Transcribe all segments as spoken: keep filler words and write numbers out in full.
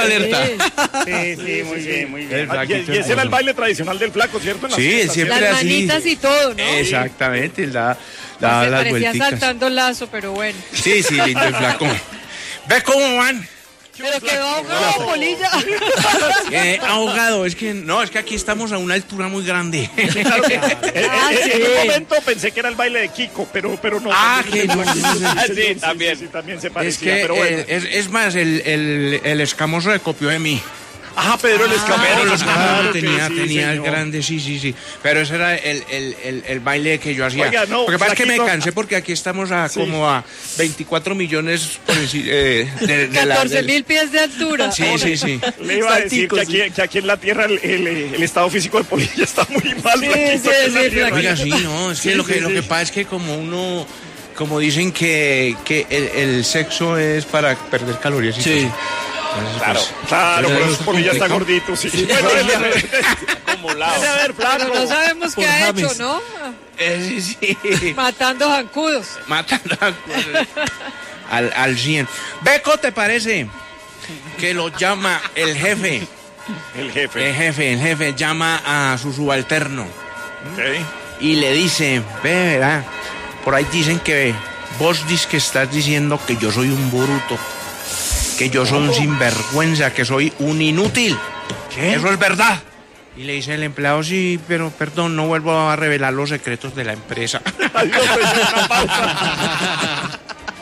alerta. Sí, sí, muy bien, muy bien. Ah, y, y ese era el baile tradicional del flaco, ¿cierto? Sí, siempre las así. manitas y todo, ¿no? Exactamente, él da, No da se las parecía vuelticas. saltando lazo, pero bueno. Sí, sí, lindo el flaco. ¿Ves cómo van? Pero quedó ahogado, Polilla. Eh, ahogado, es que no, es que aquí estamos a una altura muy grande. Claro que, Ah, eh, sí. En un momento pensé que era el baile de Kiko, pero, pero no. Ah, no, que no, no, no, no, no, no, sí, sí, sí, también. sí, sí, también se Es parecía, que pero bueno. eh, es, es más, el, el, el escamoso se copió de mí. Ah, Pedro el Escamoso. Pero los claro que tenía, sí, tenía el señor. grande, sí, sí, sí. Pero ese era el, el, el, el baile que yo hacía. Oiga, no, Lo que pasa es que me flaquito, cansé porque aquí estamos a sí. como a veinticuatro millones por enci- eh, de, de la- catorce del- mil pies de altura. Sí, sí, sí. Le iba a decir que aquí, que aquí en la tierra el, el, el estado físico de Polilla está muy mal. Sí, flaquito, sí, en la sí, tierra. Oiga, sí, no, es que Sí, lo que sí, lo sí. que pasa es que como uno, como dicen que, que el, el sexo es para perder calorías y Sí. cosas. Entonces, Claro, pues, claro, pero pero es Polilla está complicado. gordito, sí. Bueno, dele, dele, dele. Acumulado. Dele, a ver, Pero flaco. no sabemos qué Por ha James. hecho, ¿no? Eh, sí, sí. Matando zancudos. Matando a- al, al cien. Beco, ¿te parece? Que lo llama el jefe. El jefe. El jefe, el jefe llama a su subalterno Ok. y le dice, ve, verá, por ahí dicen que vos dices que estás diciendo que yo soy un bruto, que yo soy un sinvergüenza, que soy un inútil. ¿Qué? Eso es verdad. Y le dice el empleado, sí, pero perdón, no vuelvo a revelar los secretos de la empresa. Adiós, señor, una pausa.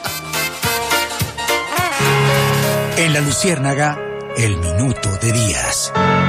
En La Luciérnaga, el minuto de Díaz.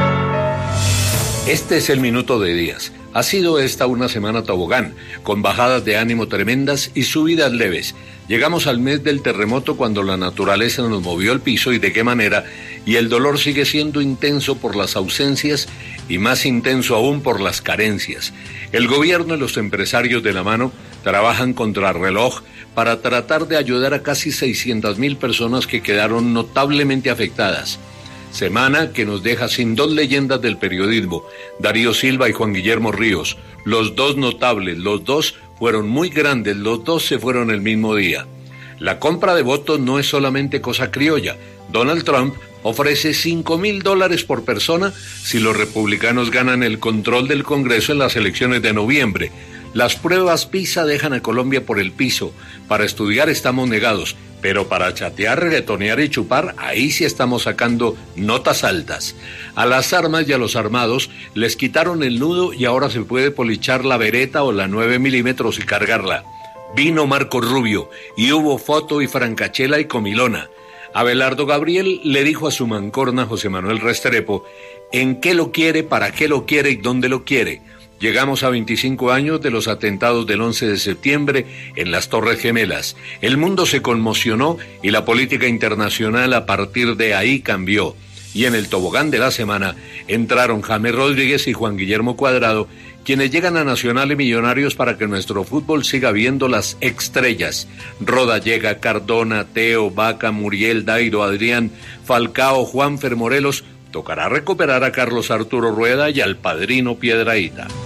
Este es el minuto de Díaz. Ha sido esta una semana tobogán, con bajadas de ánimo tremendas y subidas leves. Llegamos al mes del terremoto cuando la naturaleza nos movió el piso y de qué manera, y el dolor sigue siendo intenso por las ausencias y más intenso aún por las carencias. El gobierno y los empresarios de la mano trabajan contra reloj para tratar de ayudar a casi seiscientas mil personas que quedaron notablemente afectadas. Semana que nos deja sin dos leyendas del periodismo, Darío Silva y Juan Guillermo Ríos. Los dos notables, los dos fueron muy grandes, los dos se fueron el mismo día. La compra de votos no es solamente cosa criolla. Donald Trump ofrece cinco mil dólares por persona si los republicanos ganan el control del Congreso en las elecciones de noviembre. Las pruebas PISA dejan a Colombia por el piso. Para estudiar estamos negados, pero para chatear, reggaetonear y chupar, ahí sí estamos sacando notas altas. A las armas y a los armados les quitaron el nudo y ahora se puede polichar la Beretta o la nueve milímetros y cargarla. Vino Marco Rubio y hubo foto y francachela y comilona. Abelardo Gabriel le dijo a su mancorna José Manuel Restrepo en qué lo quiere, para qué lo quiere y dónde lo quiere. Llegamos a veinticinco años de los atentados del once de septiembre en las Torres Gemelas. El mundo se conmocionó y la política internacional a partir de ahí cambió. Y en el tobogán de la semana entraron James Rodríguez y Juan Guillermo Cuadrado, quienes llegan a Nacional y Millonarios para que nuestro fútbol siga viendo las estrellas. Roda llega, Cardona, Teo, Vaca, Muriel, Dairo, Adrián, Falcao, Juanfer Morelos. Tocará recuperar a Carlos Arturo Rueda y al padrino Piedrahíta.